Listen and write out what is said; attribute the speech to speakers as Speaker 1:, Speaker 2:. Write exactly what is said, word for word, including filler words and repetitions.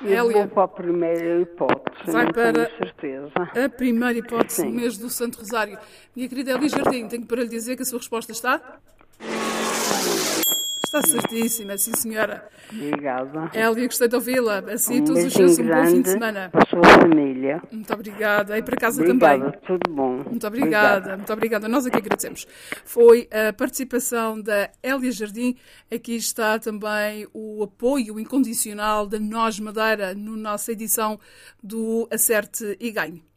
Speaker 1: Eu
Speaker 2: Hélia,
Speaker 1: vou para a primeira hipótese,
Speaker 2: vai
Speaker 1: não
Speaker 2: para
Speaker 1: tenho certeza.
Speaker 2: a primeira hipótese,
Speaker 1: Sim.
Speaker 2: o mês do Santo Rosário. Minha querida Hélia Jardim, tenho para lhe dizer que a sua resposta está? Está certíssima, sim senhora.
Speaker 1: Obrigada.
Speaker 2: Hélia, gostei de ouvi-la. Assim,
Speaker 1: Um
Speaker 2: todos os
Speaker 1: beijinho
Speaker 2: seus, um bom fim de
Speaker 1: grande
Speaker 2: semana.
Speaker 1: para a sua família.
Speaker 2: Muito obrigada. E para casa
Speaker 1: Obrigada,
Speaker 2: também.
Speaker 1: tudo bom.
Speaker 2: Muito obrigada, muito obrigada. Nós aqui agradecemos. Foi a participação da Hélia Jardim. Aqui está também o apoio incondicional da Nós Madeira na nossa edição do Acerte e Ganhe.